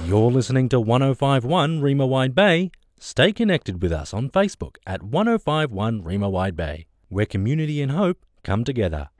You're listening to 1051 Rima Wide Bay. Stay connected with us on Facebook at 1051 Rima Wide Bay, where community and hope come together.